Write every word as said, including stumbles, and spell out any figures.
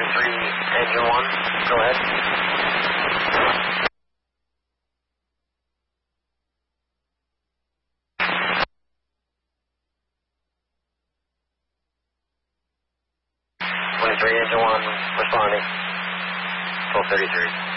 twenty-three, engine one, go ahead. twenty-three, engine one, responding. twelve thirty-three.